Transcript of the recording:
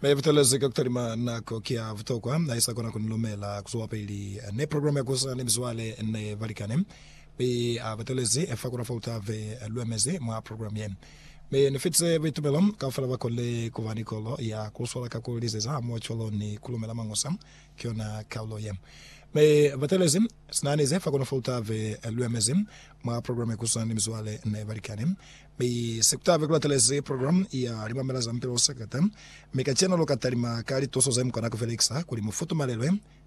Me viteleze kaktarima na kokia vutokwa na isa kona kunilomela kusuwapa ili ne program ya kusa ni mzwale ne varikanem. Be viteleze fakura fauta ve luemeze mwa program yen. Me nefitse vitu melom kafala wakole kuvani kolo ya kusuwala kakulize za cholo ni kulumela mangosam kiona kaulo yen. Me vatelezim snanize fakuna fauta ve luemezim mwa program ya kusa ni mzwale ne varikanem. Me sekta ve teleze program ya rimamela za mpiro sekatem. Me kachena lo katarima kari toso zem kona ko Felixa kuli mufuto malelwe